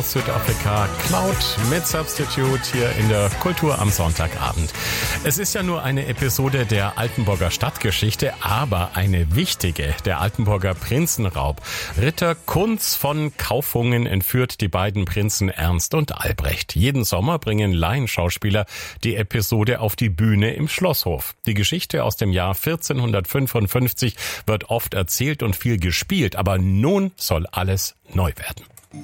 aus Südafrika, Cloud mit Substitute hier in der Kultur am Sonntagabend. Es ist ja nur eine Episode der Altenburger Stadtgeschichte, aber eine wichtige, der Altenburger Prinzenraub. Ritter Kunz von Kaufungen entführt die beiden Prinzen Ernst und Albrecht. Jeden Sommer bringen Laienschauspieler die Episode auf die Bühne im Schlosshof. Die Geschichte aus dem Jahr 1455 wird oft erzählt und viel gespielt, aber nun soll alles neu werden.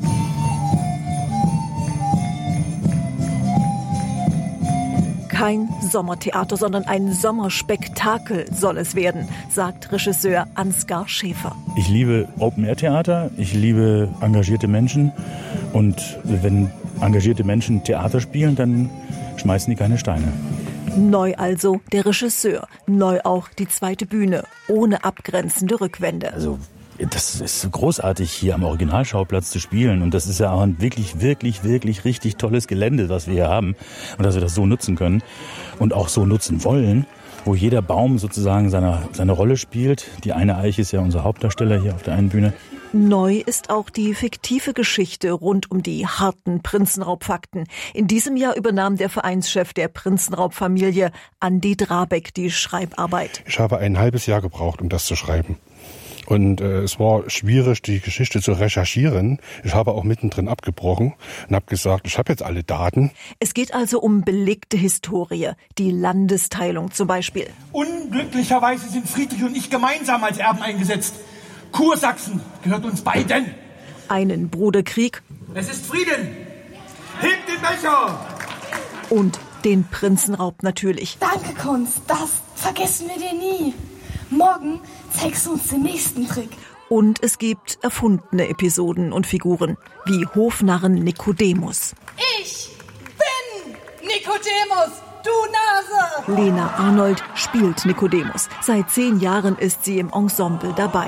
Kein Sommertheater, sondern ein Sommerspektakel soll es werden, sagt Regisseur Ansgar Schäfer. Ich liebe Open-Air-Theater, ich liebe engagierte Menschen und wenn engagierte Menschen Theater spielen, dann schmeißen die keine Steine. Neu also der Regisseur, neu auch die zweite Bühne, ohne abgrenzende Rückwände. Also das ist so großartig, hier am Originalschauplatz zu spielen. Und das ist ja auch ein wirklich richtig tolles Gelände, was wir hier haben. Und dass wir das so nutzen können und auch so nutzen wollen, wo jeder Baum sozusagen seine Rolle spielt. Die eine Eiche ist ja unser Hauptdarsteller hier auf der einen Bühne. Neu ist auch die fiktive Geschichte rund um die harten Prinzenraubfakten. In diesem Jahr übernahm der Vereinschef der Prinzenraubfamilie, Andi Drabeck, die Schreibarbeit. Ich habe ein halbes Jahr gebraucht, um das zu schreiben. Und es war schwierig, die Geschichte zu recherchieren. Ich habe auch mittendrin abgebrochen und habe gesagt, ich habe jetzt alle Daten. Es geht also um belegte Historie, die Landesteilung zum Beispiel. Unglücklicherweise sind Friedrich und ich gemeinsam als Erben eingesetzt. Kursachsen gehört uns beiden. Einen Bruderkrieg. Es ist Frieden. Hebt den Becher. Und den Prinzenraub natürlich. Danke, Kunz. Das vergessen wir dir nie. Morgen zeigst du uns den nächsten Trick. Und es gibt erfundene Episoden und Figuren, wie Hofnarren Nikodemus. Ich bin Nikodemus, du Nase! Lena Arnold spielt Nikodemus. Seit 10 Jahren ist sie im Ensemble dabei.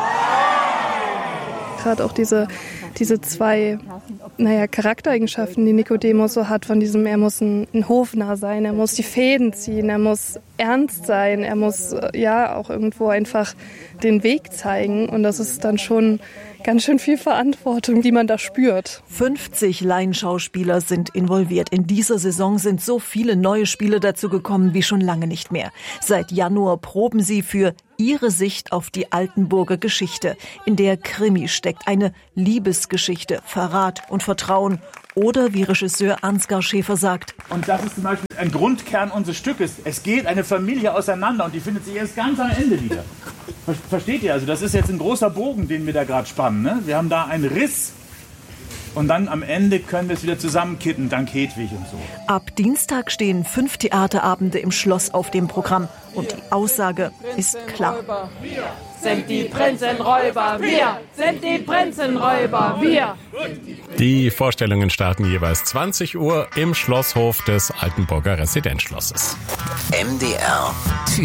Gerade auch diese zwei Charaktereigenschaften, die Nikodemus so hat, von diesem, er muss ein Hofnarr sein, er muss die Fäden ziehen, er muss ernst sein, er muss auch irgendwo einfach den Weg zeigen. Und das ist dann schon ganz schön viel Verantwortung, die man da spürt. 50 Laienschauspieler sind involviert. In dieser Saison sind so viele neue Spiele dazu gekommen wie schon lange nicht mehr. Seit Januar proben sie für ihre Sicht auf die Altenburger Geschichte, in der Krimi steckt, eine Liebesgeschichte, Verrat und Vertrauen. Oder wie Regisseur Ansgar Schäfer sagt. Und das ist zum Beispiel ein Grundkern unseres Stückes. Es geht eine Familie auseinander und die findet sich erst ganz am Ende wieder. Versteht ihr? Also das ist jetzt ein großer Bogen, den wir da gerade spannen. Ne? Wir haben da einen Riss. Und dann am Ende können wir es wieder zusammenkitten, dank Hedwig und so. Ab Dienstag stehen 5 Theaterabende im Schloss auf dem Programm. Und die Aussage ist klar. Wir sind die Prinzenräuber, wir sind die Prinzenräuber, wir. Die Vorstellungen starten jeweils 20 Uhr im Schlosshof des Altenburger Residenzschlosses. MDR